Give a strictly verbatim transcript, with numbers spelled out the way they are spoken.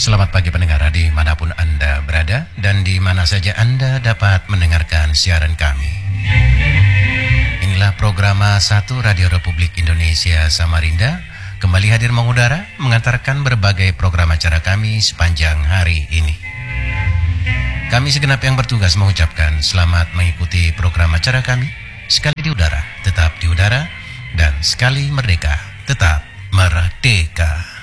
Selamat pagi pendengar dimanapun Anda berada dan di mana saja Anda dapat mendengarkan siaran kami. Inilah program satu Radio Republik Indonesia Samarinda kembali hadir mengudara mengantarkan berbagai program acara kami sepanjang hari ini. Kami segenap yang bertugas mengucapkan selamat mengikuti program acara kami. Sekali di udara, tetap di udara, dan sekali merdeka, tetap merdeka.